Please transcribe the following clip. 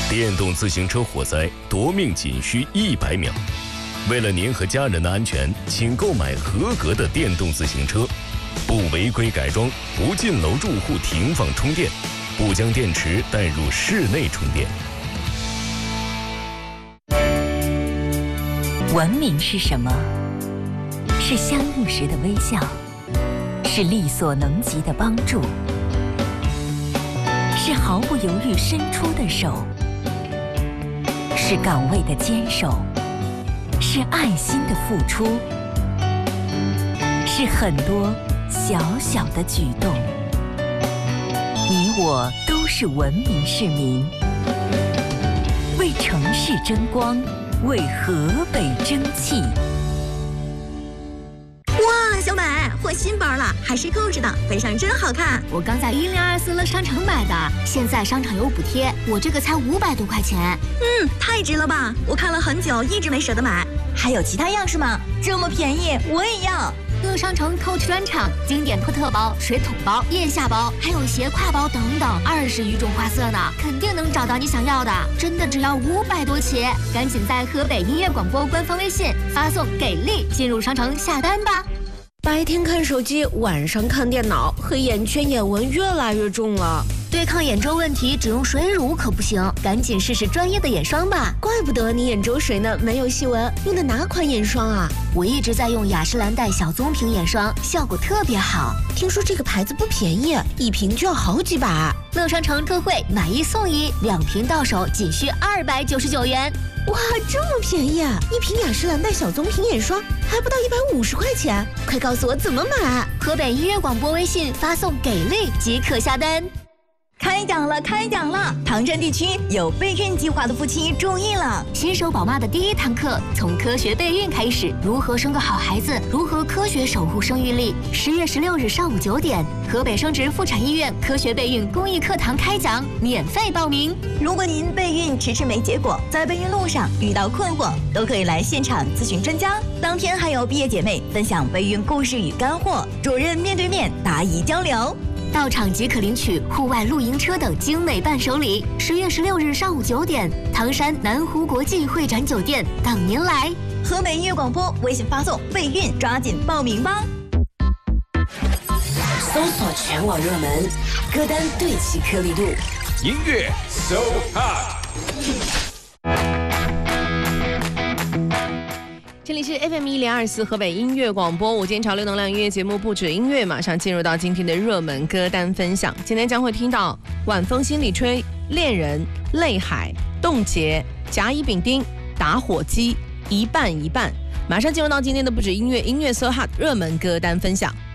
电动自行车火灾夺命仅需100秒。为了您和家人的安全，请购买合格的电动自行车，不违规改装，不进楼住户停放充电，不将电池带入室内充电。 文明是什么？是相遇时的微笑，是力所能及的帮助，是毫不犹豫伸出的手，是岗位的坚守，是爱心的付出，是很多小小的举动。你我都是文明市民，为城市争光，为河北争气。 哇，小美，换新包了，还是购置的，背上真好看。 我刚在1024乐商城买的，现在商场有补贴，我这个才500多块钱。 太值了吧！我看了很久，一直没舍得买。还有其他样式吗？这么便宜，我也要。 乐商城 Coach 专场，经典托特包、水桶包、腋下包，还有斜挎包等等，20余种花色呢，肯定能找到你想要的。真的只要500多起，赶紧在河北音乐广播官方微信发送“给力”进入商城下单吧。 白天看手机，晚上看电脑，黑眼圈、眼纹越来越重了。 对抗眼周问题，只用水乳可不行，赶紧试试专业的眼霜吧。 怪不得你眼周水呢没有细纹，用的哪款眼霜啊？ 我一直在用雅诗兰黛小棕瓶眼霜，效果特别好。 听说这个牌子不便宜，一瓶就要好几百。 乐商城特惠，买1送1，2瓶到手仅需299元。 哇，这么便宜啊！一瓶雅诗兰黛小棕瓶眼霜还不到150块钱，快告诉我怎么买！ 河北音乐广播微信发送“给力”即可下单。 开奖了！开奖了！唐山地区有备孕计划的夫妻注意了， 新手宝妈的第1堂课，从科学备孕开始，如何生个好孩子，如何科学守护生育力。10月16日上午9点，河北生殖妇产医院科学备孕公益课堂开讲，免费报名。 如果您备孕迟迟没结果，在备孕路上遇到困惑，都可以来现场咨询专家。当天还有毕业姐妹分享备孕故事与干货，主任面对面答疑交流。 到场即可领取户外露营车等精美伴手礼。10月16日上午9点，唐山南湖国际会展酒店等您来。 河北音乐广播微信发送“备孕”，抓紧报名吧。 搜索全网热门歌单，对齐颗粒度， 音乐 So Hot。 这里是 FM1024河北音乐广播，午间潮流能量音乐节目不止音乐，马上进入到今天的热门歌单分享。今天将会听到晚风心里吹、恋人、泪海、冻结、甲乙丙丁、打火机、一半一半。马上进入到今天的不止音乐，音乐 So Hot 热门歌单分享。